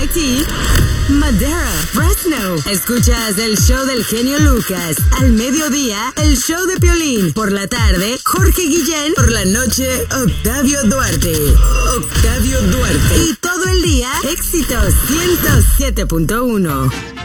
MIT, Madera, Fresno. Escuchas el show del genio Lucas. Al mediodía, el show de Piolín. Por la tarde, Jorge Guillén. Por la noche, Octavio Duarte. Octavio Duarte. Y todo el día, éxitos 107.1.